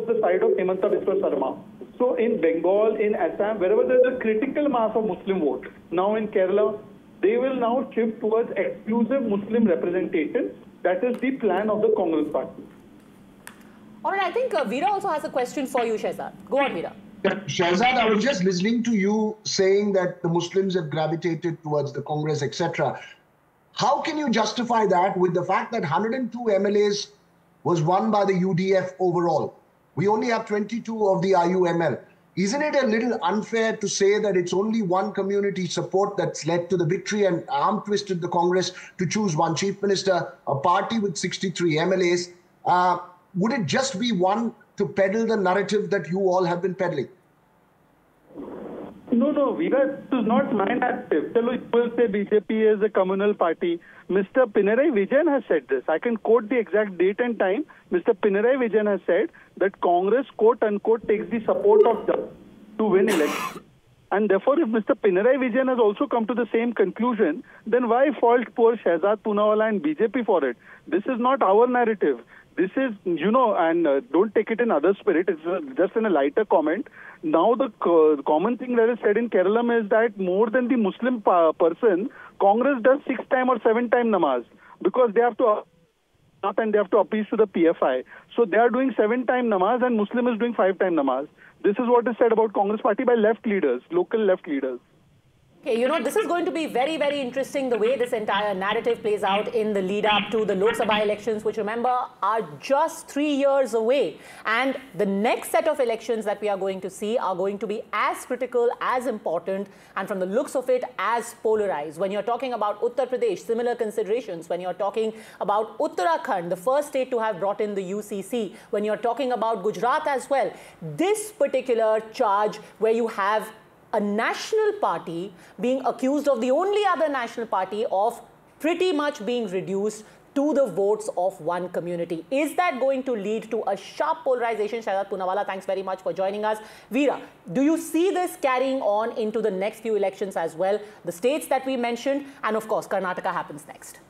the side of Himanta Biswa Sarma. So in Bengal, in Assam, wherever there is a critical mass of Muslim vote, now in Kerala, they will now shift towards exclusive Muslim representation. That is the plan of the Congress party. All right, I think Veera also has a question for you, Shehzad. Go on, Veera. Shehzad, I was just listening to you saying that the Muslims have gravitated towards the Congress, etc. How can you justify that with the fact that 102 MLAs was won by the UDF overall? We only have 22 of the IUML. Isn't it a little unfair to say that it's only one community support that's led to the victory and arm twisted the Congress to choose one chief minister, a party with 63 MLAs? Would it just be one to peddle the narrative that you all have been peddling? No, Veera, this is not my narrative. You will say BJP is a communal party. Mr. Pinarayi Vijayan has said this. I can quote the exact date and time. Mr. Pinarayi Vijayan has said that Congress, quote unquote, takes the support of the to win elections. And therefore, if Mr. Pinarayi Vijayan has also come to the same conclusion, then why fault poor Shehzad Poonawalla and BJP for it? This is not our narrative. This is, and don't take it in other spirit. It's just in a lighter comment. Now the common thing that is said in Kerala is that more than the Muslim person, Congress does 6-time or 7-time namaz because they have to and they have to appeal to the PFI. So they are doing 7-time namaz and Muslim is doing 5-time namaz. This is what is said about Congress party by left leaders, local left leaders. Okay, this is going to be very, very interesting, the way this entire narrative plays out in the lead up to the Lok Sabha elections, which, remember, are just 3 years away. And the next set of elections that we are going to see are going to be as critical, as important, and from the looks of it, as polarized. When you're talking about Uttar Pradesh, similar considerations. When you're talking about Uttarakhand, the first state to have brought in the UCC. When you're talking about Gujarat as well, this particular charge where you have a national party being accused of the only other national party of pretty much being reduced to the votes of one community. Is that going to lead to a sharp polarization? Shehzad Poonawalla, thanks very much for joining us. Veera, do you see this carrying on into the next few elections as well? The states that we mentioned, and of course, Karnataka happens next.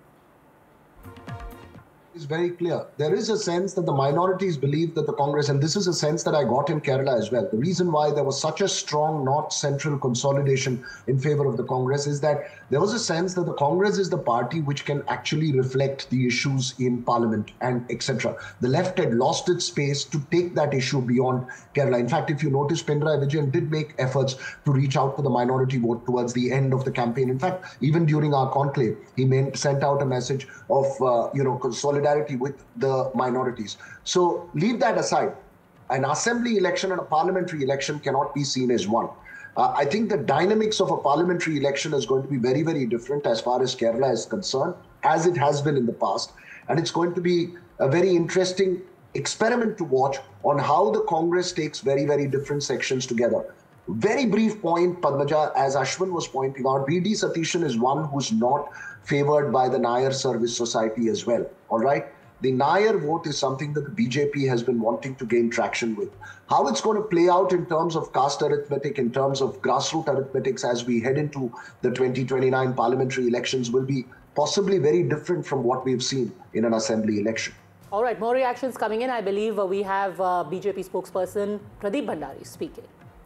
Is very clear. There is a sense that the minorities believe that the Congress, and this is a sense that I got in Kerala as well, the reason why there was such a strong north-central consolidation in favor of the Congress is that there was a sense that the Congress is the party which can actually reflect the issues in Parliament and etc. The left had lost its space to take that issue beyond Kerala. In fact, if you notice, Pinarayi Vijayan did make efforts to reach out to the minority vote towards the end of the campaign. In fact, even during our conclave, he sent out a message of, solidarity with the minorities. So leave that aside. An assembly election and a parliamentary election cannot be seen as one. I think the dynamics of a parliamentary election is going to be very, very different as far as Kerala is concerned, as it has been in the past. And it's going to be a very interesting experiment to watch on how the Congress takes very, very different sections together. Very brief point, Padmaja, as Ashwin was pointing out, V.D. Satishan is one who's not favored by the Nair Service Society as well. All right. The Nair vote is something that the BJP has been wanting to gain traction with. How it's going to play out in terms of caste arithmetic, in terms of grassroots arithmetics as we head into the 2029 parliamentary elections will be possibly very different from what we've seen in an assembly election. All right, more reactions coming in. I believe we have BJP spokesperson Pradeep Bhandari speaking.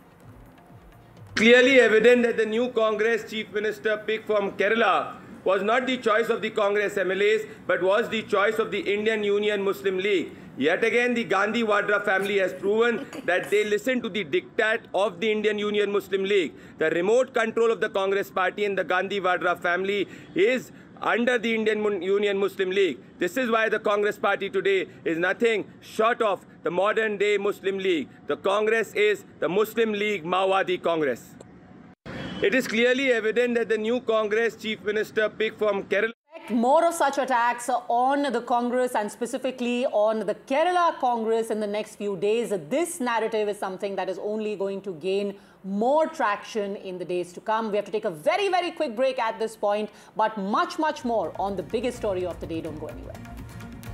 Clearly evident that the new Congress Chief Minister pick from Kerala was not the choice of the Congress MLAs, but was the choice of the Indian Union Muslim League. Yet again, the Gandhi Vadra family has proven that they listen to the diktat of the Indian Union Muslim League. The remote control of the Congress party and the Gandhi Vadra family is under the Indian Union Muslim League. This is why the Congress party today is nothing short of the modern day Muslim League. The Congress is the Muslim League Maowadi Congress. It is clearly evident that the new Congress Chief Minister pick from Kerala. More of such attacks on the Congress and specifically on the Kerala Congress in the next few days. This narrative is something that is only going to gain more traction in the days to come. We have to take a very, very quick break at this point, but much, much more on the biggest story of the day. Don't go anywhere.